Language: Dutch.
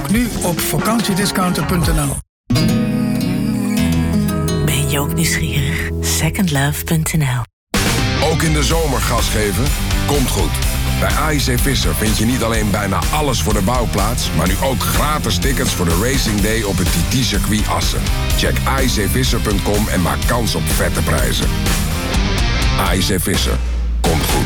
Boek nu op vakantiediscounter.nl. Ben je ook nieuwsgierig? Secondlove.nl. Ook in de zomer gas geven? Komt goed. Bij AIC Visser vind je niet alleen bijna alles voor de bouwplaats, maar nu ook gratis tickets voor de Racing Day op het TT-circuit Assen. Check aicvisser.com en maak kans op vette prijzen. AIC Visser. Komt goed.